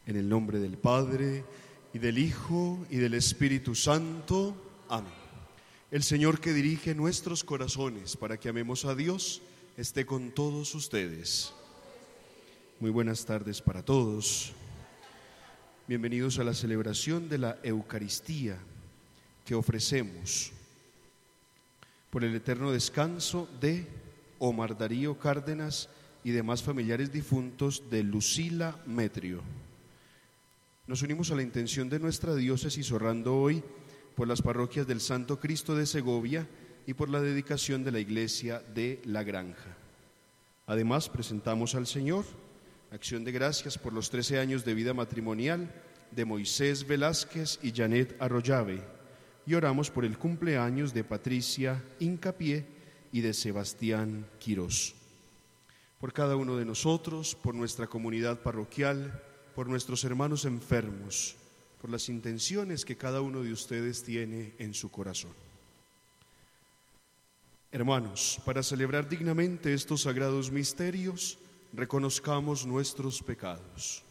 En el nombre del Padre, y del Hijo, y del Espíritu Santo. Amén. El Señor que dirige nuestros corazones para que amemos a Dios, esté con todos ustedes. Muy buenas tardes para todos. Bienvenidos a la celebración de la Eucaristía que ofrecemos por el eterno descanso de Omar Darío Cárdenas y demás familiares difuntos de Lucila Metrio. Nos unimos a la intención de nuestra diócesis orando hoy por las parroquias del Santo Cristo de Segovia y por la dedicación de la iglesia de La Granja. Además, presentamos al Señor acción de gracias por los 13 años de vida matrimonial de Moisés Velázquez y Janet Arroyave, y oramos por el cumpleaños de Patricia Incapié y de Sebastián Quirós. Por cada uno de nosotros, por nuestra comunidad parroquial, por nuestros hermanos enfermos, por las intenciones que cada uno de ustedes tiene en su corazón. Hermanos, para celebrar dignamente estos sagrados misterios, reconozcamos nuestros pecados.